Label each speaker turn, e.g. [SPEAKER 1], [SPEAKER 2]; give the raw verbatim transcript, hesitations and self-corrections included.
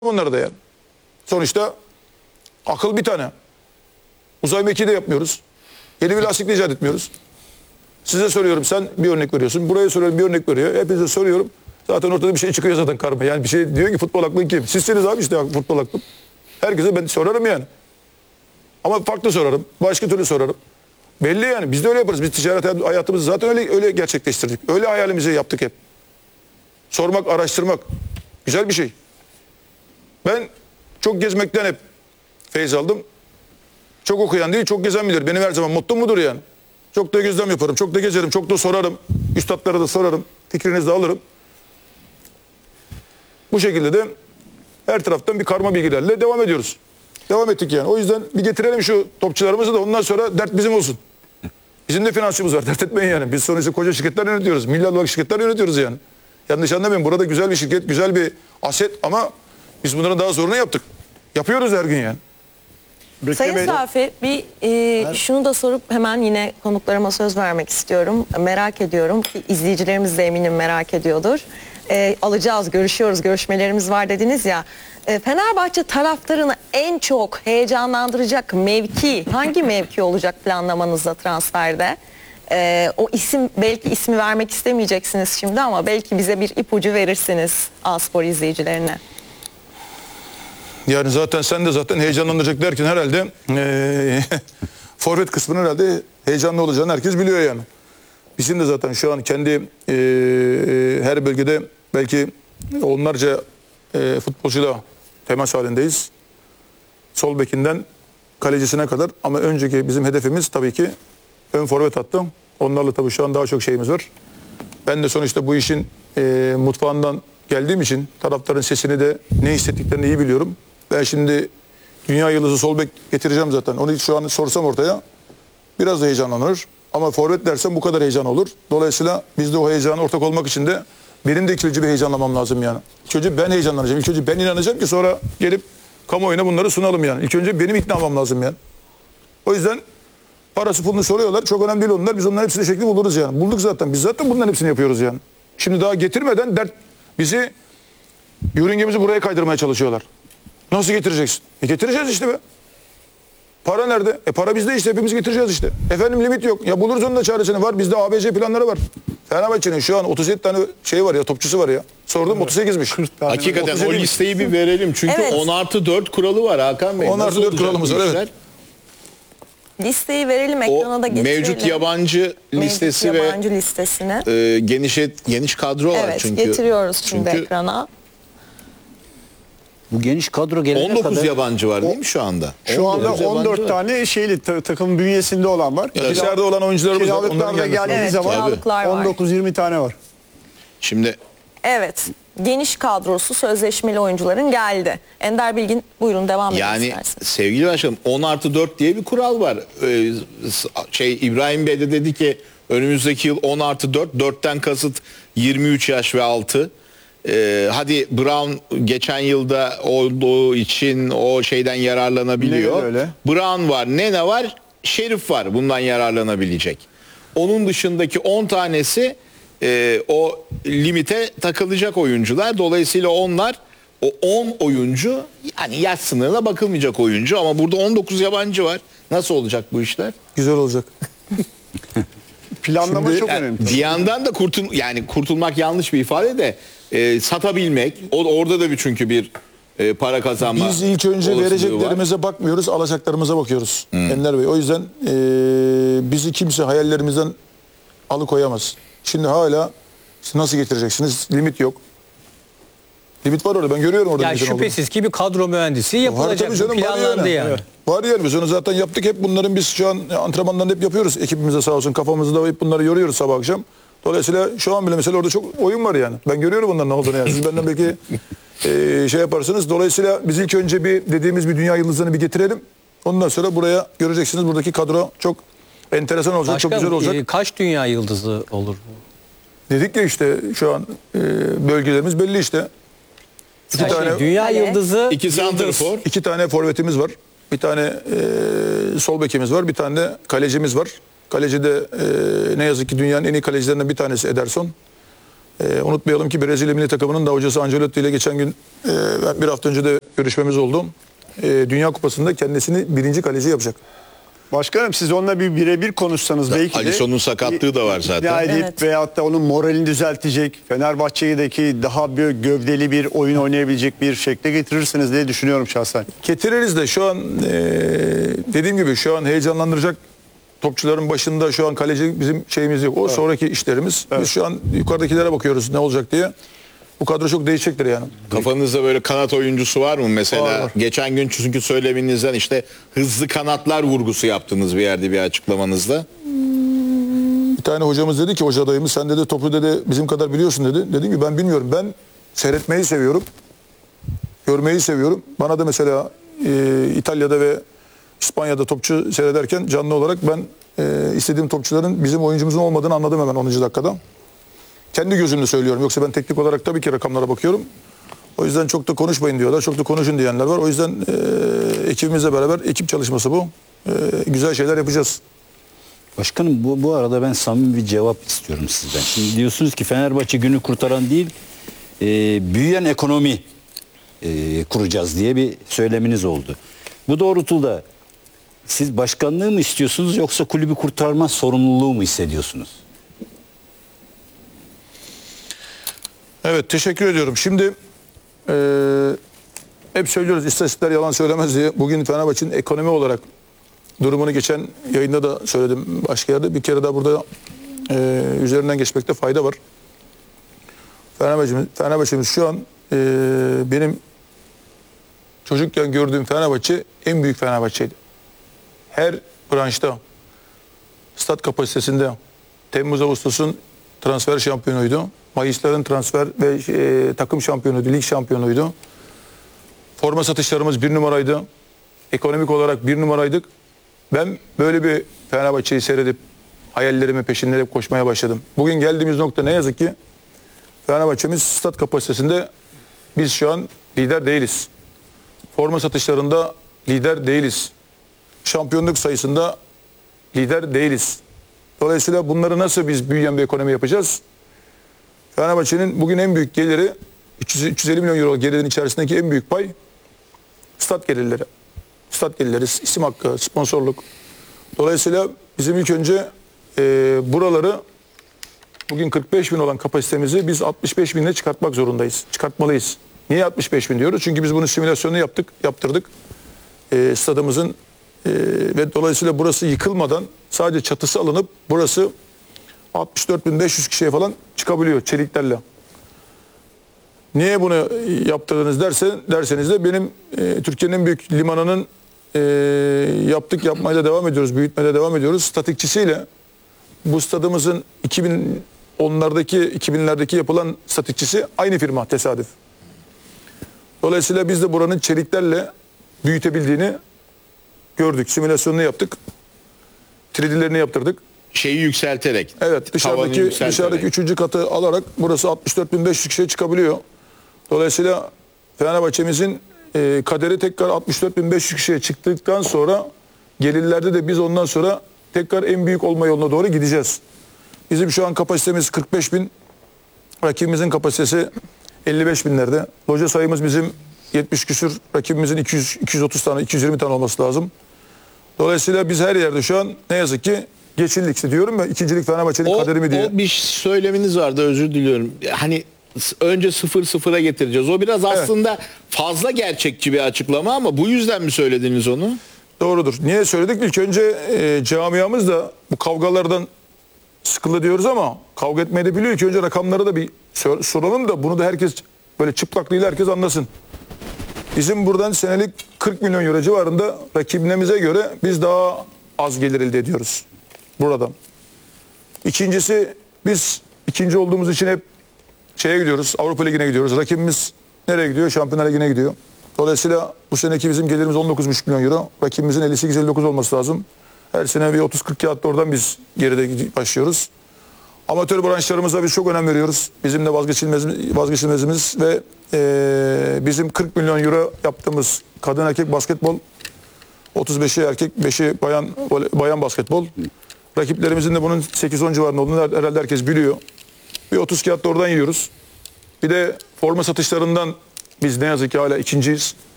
[SPEAKER 1] Bunları da yani. Sonuçta akıl bir tane. Uzay mekiği de yapmıyoruz. Yeni bir lastik de icat etmiyoruz. Size soruyorum, sen bir örnek veriyorsun. Buraya soruyorum, bir örnek veriyor. Hepinize soruyorum. Zaten ortada bir şey çıkıyor zaten karma. Yani bir şey diyor ki futbol aklın kim? Sizsiniz abi işte futbol aklım. Herkese ben sorarım yani. Ama farklı sorarım. Başka türlü sorarım. Belli yani. Biz de öyle yaparız. Biz ticaret hayatımızı zaten öyle öyle gerçekleştirdik. Öyle hayalimizi yaptık hep. Sormak, araştırmak. Güzel bir şey. Ben çok gezmekten hep feyz aldım. Çok okuyan değil, çok gezen bilir. Benim her zaman mottom budur yani. Çok da gözlem yaparım, çok da gezerim, çok da sorarım. Üstadlara da sorarım, fikrinizi de alırım. Bu şekilde de her taraftan bir karma bilgilerle devam ediyoruz. Devam ettik yani. O yüzden bir getirelim şu topçularımızı da ondan sonra dert bizim olsun. Bizim de finansçımız var, dert etmeyin yani. Biz sonuçta koca şirketler yönetiyoruz. Milyarlık şirketler yönetiyoruz yani. Yanlış anlamayın, burada güzel bir şirket, güzel bir aset ama biz bunların daha zorunu yaptık. Yapıyoruz her gün yani.
[SPEAKER 2] Sayın
[SPEAKER 1] Bey...
[SPEAKER 2] Safi, bir e, şunu da sorup hemen yine konuklarıma söz vermek istiyorum. Merak ediyorum ki izleyicilerimiz de eminim merak ediyordur. E, alacağız, görüşüyoruz, görüşmelerimiz var dediniz ya. E, Fenerbahçe taraftarını en çok heyecanlandıracak mevki, hangi mevki olacak planlamanızda transferde? E, o isim, belki ismi vermek istemeyeceksiniz şimdi ama belki bize bir ipucu verirsiniz A-Spor izleyicilerine.
[SPEAKER 1] Yani zaten sen de zaten heyecanlanacak derken herhalde ee, forvet kısmını herhalde heyecanlı olacağını herkes biliyor yani. Bizim de zaten şu an kendi ee, her bölgede belki onlarca ee, futbolcuyla temas halindeyiz. Sol bekinden kalecisine kadar ama önceki bizim hedefimiz tabii ki ön forvet hattı. Onlarla tabii şu an daha çok şeyimiz var. Ben de sonuçta bu işin ee, mutfağından geldiğim için taraftarın sesini de ne hissettiklerini iyi biliyorum. Ben şimdi dünya yıldızı sol bek getireceğim zaten. Onu şu an sorsam ortaya biraz da heyecanlanır. Ama forvet dersem bu kadar heyecan olur. Dolayısıyla biz de o heyecana ortak olmak için de benim de ilk önce bir heyecanlamam lazım yani. İlk önce ben heyecanlanacağım. İlk önce ben inanacağım ki sonra gelip kamuoyuna bunları sunalım yani. İlk önce benim ikna olmam lazım yani. O yüzden parası pulunu soruyorlar. Çok önemli değil onlar. Biz onların hepsini şekli buluruz yani. Bulduk zaten. Biz zaten bunların hepsini yapıyoruz yani. Şimdi daha getirmeden dert bizi yörüngemizi buraya kaydırmaya çalışıyorlar. Nasıl getireceksin? E getireceğiz işte be. Para nerede? E para bizde işte, hepimiz getireceğiz işte. Efendim limit yok. Ya buluruz onun da çaresini, var. Bizde A B C planları var. Fenerbahçe'nin şu an otuz yedi tane şey var ya, topçusu var ya. Sordum evet. otuz sekizmiş.
[SPEAKER 3] Hakikaten o listeyi bir verelim. Çünkü evet. on artı dört kuralı var Hakan Bey.
[SPEAKER 1] on artı dört kuralımız var evet.
[SPEAKER 2] Listeyi verelim, ekrana da getirelim.
[SPEAKER 3] Mevcut yabancı listesi
[SPEAKER 2] mevcut yabancı
[SPEAKER 3] ve
[SPEAKER 2] listesine.
[SPEAKER 3] E, geniş geniş kadro var
[SPEAKER 2] evet,
[SPEAKER 3] çünkü.
[SPEAKER 2] Evet, getiriyoruz şimdi
[SPEAKER 3] çünkü
[SPEAKER 2] ekrana.
[SPEAKER 4] Bu geniş kadro gelene
[SPEAKER 3] on dokuz
[SPEAKER 4] kadar...
[SPEAKER 3] yabancı var değil mi şu anda?
[SPEAKER 5] Şu anda on dört tane şeyli ta, takım bünyesinde olan var.
[SPEAKER 1] Ya dışarıda olan oyuncularımız var.
[SPEAKER 5] Kiralıklar da geldiği
[SPEAKER 2] evet,
[SPEAKER 5] zaman on dokuz yirmi tane var.
[SPEAKER 3] Şimdi
[SPEAKER 2] evet, geniş kadrosu sözleşmeli oyuncuların geldi. Ender Bilgin buyurun devam edin
[SPEAKER 3] yani
[SPEAKER 2] isterseniz.
[SPEAKER 3] Sevgili başkanım, on artı dört diye bir kural var. Ee, şey İbrahim Bey de dedi ki önümüzdeki yıl on artı dört, dörtten kasıt yirmi üç yaş ve altı. Ee, hadi Brown geçen yılda olduğu için o şeyden yararlanabiliyor.
[SPEAKER 5] Öyle.
[SPEAKER 3] Brown var, Nene var, Şerif var bundan yararlanabilecek. Onun dışındaki on tanesi e, o limite takılacak oyuncular. Dolayısıyla onlar o on oyuncu, yani yaş sınırına bakılmayacak oyuncu, ama burada on dokuz yabancı var. Nasıl olacak bu işler?
[SPEAKER 1] Güzel olacak.
[SPEAKER 5] Planlama
[SPEAKER 1] Şimdi,
[SPEAKER 5] çok
[SPEAKER 3] yani
[SPEAKER 5] önemli.
[SPEAKER 3] Bir yandan da kurtul yani kurtulmak yanlış bir ifade de e, satabilmek, o, orada da bir çünkü bir e, para kazanma.
[SPEAKER 1] Biz ilk önce vereceklerimize var. bakmıyoruz, alacaklarımıza bakıyoruz. Hmm. Ender Bey. O yüzden e, bizi kimse hayallerimizden alıkoyamaz. Şimdi hala işte nasıl getireceksiniz? Limit yok. Limit var orada. Ben görüyorum orada.
[SPEAKER 4] Yani şüphesiz ki bir kadro mühendisi yapılacak.
[SPEAKER 1] Var, canım,
[SPEAKER 4] planlandı
[SPEAKER 1] var yani.
[SPEAKER 4] yani.
[SPEAKER 1] Evet. Var yani. Biz onu zaten yaptık. Hep bunların biz şu an antrenmanlarını hep yapıyoruz. Ekibimize sağ olsun, kafamızda hep bunları yoruyoruz sabah akşam. Dolayısıyla şu an bile mesela orada çok oyun var yani. Ben görüyorum onların ne olduğunu yani. Siz benden belki e, şey yaparsınız. Dolayısıyla biz ilk önce bir dediğimiz bir dünya yıldızını bir getirelim. Ondan sonra buraya göreceksiniz. Buradaki kadro çok enteresan olacak.
[SPEAKER 4] Başka,
[SPEAKER 1] çok güzel olacak.
[SPEAKER 4] E, kaç dünya yıldızı olur bu?
[SPEAKER 1] Dedik ya işte şu an e, bölgelerimiz belli işte. İki
[SPEAKER 4] Yani
[SPEAKER 1] tane
[SPEAKER 4] şey, dünya
[SPEAKER 2] Kale.
[SPEAKER 4] yıldızı,
[SPEAKER 3] İki santrafor.
[SPEAKER 1] iki tane forvetimiz var. Bir tane e, sol bekimiz var. Bir tane de kalecimiz var. Kaleci de e, ne yazık ki dünyanın en iyi kalecilerinden bir tanesi Ederson. E, unutmayalım ki Brezilya milli takımının da hocası Ancelotti ile geçen gün e, bir hafta önce de görüşmemiz oldu. E, Dünya Kupası'nda kendisini birinci kaleci yapacak.
[SPEAKER 5] Başkanım siz onunla bir birebir konuşsanız belki de
[SPEAKER 3] Alisson'un sakatlığı da var zaten.
[SPEAKER 5] ikna edip
[SPEAKER 2] Evet.
[SPEAKER 5] veyahut da onun moralini düzeltecek, Fenerbahçe'deki daha bir gövdeli bir oyun oynayabilecek bir şekle getirirsiniz diye düşünüyorum şahsen.
[SPEAKER 1] Getiririz de şu an e, dediğim gibi şu an heyecanlandıracak topçuların başında şu an kaleci bizim şeyimiz yok. O sonraki işlerimiz. Biz şu an yukarıdakilere bakıyoruz ne olacak diye. Bu kadro çok değişecektir yani.
[SPEAKER 3] Kafanızda böyle kanat oyuncusu var mı? Mesela
[SPEAKER 1] Var, var.
[SPEAKER 3] geçen gün çünkü söyleminizden işte hızlı kanatlar vurgusu yaptınız bir yerde bir açıklamanızda.
[SPEAKER 1] Bir tane hocamız dedi ki hoca dayımız sen dedi topu dedi bizim kadar biliyorsun dedi. Dedim ki ben bilmiyorum. Ben seyretmeyi seviyorum. Görmeyi seviyorum. Bana da mesela e, İtalya'da ve İspanya'da topçu seyrederken canlı olarak ben e, istediğim topçuların bizim oyuncumuzun olmadığını anladım hemen onuncu dakikada. Kendi gözümle söylüyorum. Yoksa ben teknik olarak tabii ki rakamlara bakıyorum. O yüzden çok da konuşmayın diyorlar. Çok da konuşun diyenler var. O yüzden e, ekibimizle beraber ekip çalışması bu. E, güzel şeyler yapacağız.
[SPEAKER 6] Başkanım bu, bu arada ben samimi bir cevap istiyorum sizden. Şimdi diyorsunuz ki Fenerbahçe günü kurtaran değil, e, büyüyen ekonomi e, kuracağız diye bir söyleminiz oldu. Bu doğrultuda siz başkanlığı mı istiyorsunuz yoksa kulübü kurtarma sorumluluğu mu hissediyorsunuz?
[SPEAKER 1] Evet teşekkür ediyorum. Şimdi e, hep söylüyoruz istatistikler yalan söylemez diye. Bugün Fenerbahçe'nin ekonomi olarak durumunu geçen yayında da söyledim başka yerde. Bir kere daha burada e, üzerinden geçmekte fayda var. Fenerbahçe'miz, Fenerbahçe'miz şu an e, benim çocukken gördüğüm Fenerbahçe en büyük Fenerbahçe'ydi. Her branşta, stat kapasitesinde, Temmuz Ağustos'un transfer şampiyonuydu. Mayısların transfer ve e, takım şampiyonuydu, lig şampiyonuydu. Forma satışlarımız bir numaraydı. Ekonomik olarak bir numaraydık. Ben böyle bir Fenerbahçe'yi seyredip hayallerimin peşinden hep koşmaya başladım. Bugün geldiğimiz nokta ne yazık ki Fenerbahçe'miz stat kapasitesinde biz şu an lider değiliz. Forma satışlarında lider değiliz. Şampiyonluk sayısında lider değiliz. Dolayısıyla bunları nasıl biz büyüyen bir ekonomi yapacağız? Fenerbahçe'nin bugün en büyük geliri üç yüz üç yüz elli milyon euro gelirin içerisindeki en büyük pay stat gelirleri. Stat gelirleri, isim hakkı, sponsorluk. Dolayısıyla bizim ilk önce e, buraları bugün kırk beş bin olan kapasitemizi biz altmış beş binle çıkartmak zorundayız. Çıkartmalıyız. Niye altmış beş bin diyoruz? Çünkü biz bunun simülasyonunu yaptık, yaptırdık. E, stadımızın e, ve dolayısıyla burası yıkılmadan sadece çatısı alınıp burası altmış dört bin beş yüz kişiye falan çıkabiliyor çeliklerle. Niye bunu yaptırdınız derse, derseniz de benim e, Türkiye'nin en büyük limanının e, yaptık yapmaya da devam ediyoruz, büyütmeye de devam ediyoruz. Statikçisiyle bu stadımızın iki bin onlardaki, iki binlerdeki yapılan statikçisi aynı firma tesadüf. Dolayısıyla biz de buranın çeliklerle büyütebildiğini gördük. Simülasyonunu yaptık. üç D'lerini yaptırdık.
[SPEAKER 3] Şeyi yükselterek.
[SPEAKER 1] Evet
[SPEAKER 3] tavanı
[SPEAKER 1] dışarıdaki
[SPEAKER 3] yükselterek.
[SPEAKER 1] dışarıdaki üçüncü katı alarak burası altmış dört bin beş yüz kişiye çıkabiliyor. Dolayısıyla Fenerbahçe'mizin e, kaderi tekrar altmış dört bin beş yüz kişiye çıktıktan sonra gelirlerde de biz ondan sonra tekrar en büyük olma yoluna doğru gideceğiz. Bizim şu an kapasitemiz kırk beş bin. Rakibimizin kapasitesi elli beş binlerde. Loca sayımız bizim yetmiş küsür. Rakibimizin iki yüz iki yüz otuz tane, iki yüz yirmi tane olması lazım. Dolayısıyla biz her yerde şu an ne yazık ki geçildik. İşte diyorum ya ikincilik Fenerbahçe'nin
[SPEAKER 3] O,
[SPEAKER 1] kaderi mi diye.
[SPEAKER 3] o bir söyleminiz vardı, özür diliyorum. Hani s- önce sıfır sıfıra getireceğiz. O biraz aslında fazla gerçekçi bir açıklama ama bu yüzden mi söylediniz onu?
[SPEAKER 1] Doğrudur. Niye söyledik? İlk önce e, camiamız da bu kavgalardan sıkıldı diyoruz ama kavga etmeyi de biliyor ki önce rakamları da bir sor- soralım da bunu da herkes böyle çıplaklığıyla herkes anlasın. Bizim buradan senelik kırk milyon euro civarında rakibimize göre biz daha az gelir elde ediyoruz buradan. İkincisi biz ikinci olduğumuz için hep şeye gidiyoruz, Avrupa Ligi'ne gidiyoruz. Rakibimiz nereye gidiyor? Şampiyonlar Ligi'ne gidiyor. Dolayısıyla bu seneki bizim gelirimiz on dokuz buçuk milyon euro. Rakibimizin elli sekiz elli dokuz olması lazım. Her sene bir otuz kırk kağıtta oradan biz geride başlıyoruz. Amatör branşlarımıza biz çok önem veriyoruz. Bizim de vazgeçilmezimiz, vazgeçilmezimiz ve e, bizim kırk milyon euro yaptığımız kadın erkek basketbol, otuz beşi erkek, beşi bayan bayan basketbol. Rakiplerimizin de bunun sekiz on civarında olduğunu herhalde herkes biliyor. Bir otuz kağıt da oradan yiyoruz. Bir de forma satışlarından biz ne yazık ki hala ikinciyiz.